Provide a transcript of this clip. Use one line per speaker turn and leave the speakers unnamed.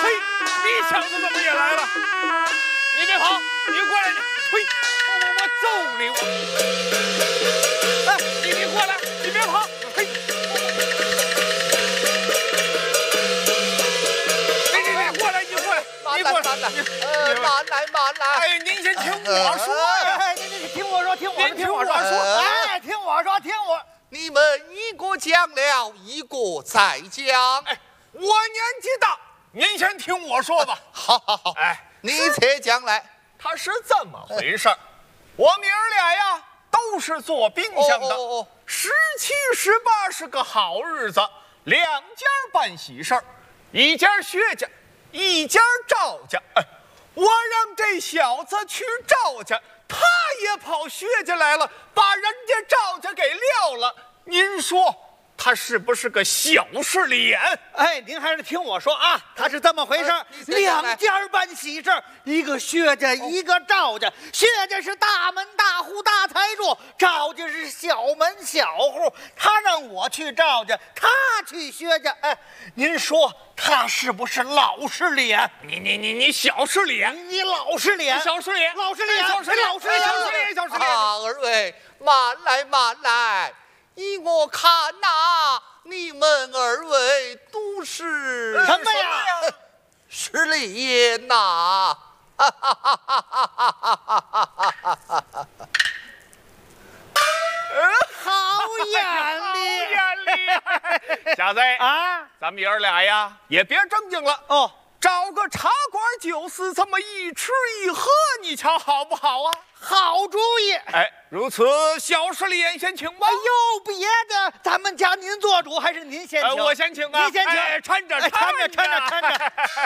嘿，你小子怎么也来了？你别跑，你过来！嘿，我揍你！哎，你过来，你别跑！嘿，你过来，你过来，你过来，
慢来！
哎，您先听我说呀！
哎，你听我说，听我说，哎，听我说，
你们一个讲了，一个再讲。
哎，我年纪大，您先听我说吧。
好，
哎，
你且讲来。
他是这么回事儿，我们儿俩呀都是做兵将的。17、18是个好日子，两家办喜事儿，一家薛家，一家赵家。哎，我让这小子去赵家，他也跑薛家来了，把人家赵家给撂了。您说他是不是个小势脸？
哎，您还是听我说啊，他是这么回事儿，两家办喜事儿，一个薛家，一个赵家。薛家是大门大户大财主，赵家是小门小户。他让我去赵家，他去薛家。哎，您说他是不是老实脸？
你小势脸，
你老实脸，
小势脸，
老实脸，
小势脸，小势脸，小势脸。
二位慢来，依我看呐，你们二位都是
什么呀？
势脸呐！
好眼力，
小子
啊！
咱们爷儿俩呀，也别正经了
哦，
找个茶馆酒肆，这么一吃一喝，你瞧好不好啊？
好主意。
哎，如此，小势脸先请吧。
有别的，咱们家您做主还是您先请？
我先请啊！
你先请，
哎，搀着。